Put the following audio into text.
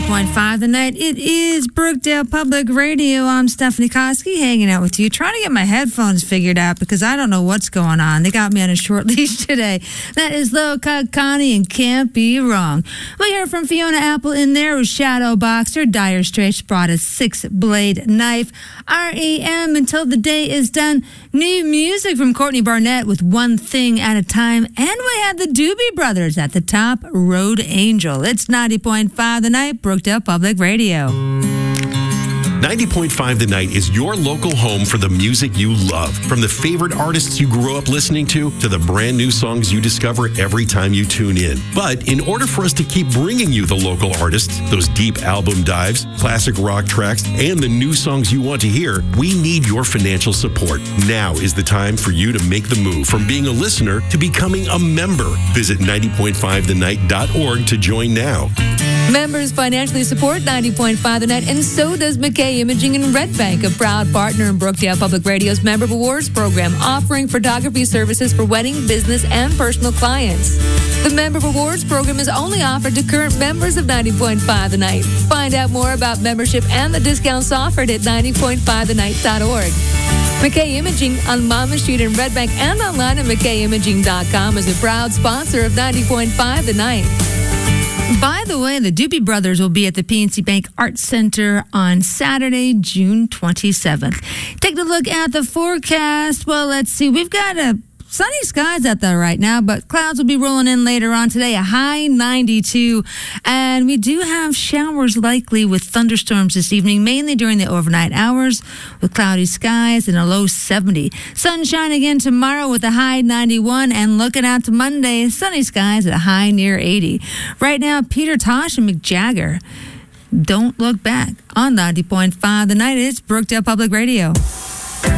90.5 The Night. It is Brookdale Public Radio. I'm Stephanie Koski hanging out with you, trying to get my headphones figured out because I don't know what's going on. They got me on a short leash today. That is Low Cut Connie and Can't Be Wrong. We heard from Fiona Apple in there with Shadow Boxer. Dire Straits brought a 6-blade knife. REM Until the Day Is Done. New music from Courtney Barnett with One Thing at a Time. And we had the Doobie Brothers at the top, Road Angel. It's 90.5 The Night, Brookdale Public Radio. 90.5 The Night is your local home for the music you love. From the favorite artists you grew up listening to the brand new songs you discover every time you tune in. But in order for us to keep bringing you the local artists, those deep album dives, classic rock tracks, and the new songs you want to hear, we need your financial support. Now is the time for you to make the move from being a listener to becoming a member. Visit 90.5thenight.org to join now. Members financially support 90.5 The Night, and so does McKay Imaging in Red Bank, a proud partner in Brookdale Public Radio's Member Awards program, offering photography services for wedding, business, and personal clients. The Member Awards program is only offered to current members of 90.5 The Night. Find out more about membership and the discounts offered at 90.5thenight.org. McKay Imaging on Mama Street in Red Bank and online at McKayImaging.com is a proud sponsor of 90.5 The Night. By the way, the Doobie Brothers will be at the PNC Bank Arts Center on Saturday, June 27th. Take a look at the forecast. Well, let's see. We've got sunny skies out there right now, but clouds will be rolling in later on today, a high 92. And we do have showers likely with thunderstorms this evening, mainly during the overnight hours, with cloudy skies and a low 70. Sunshine again tomorrow with a high 91, and looking out to Monday, sunny skies at a high near 80. Right now, Peter Tosh and Mick Jagger, Don't Look Back on 90.5 The Night. It's Brookdale Public Radio.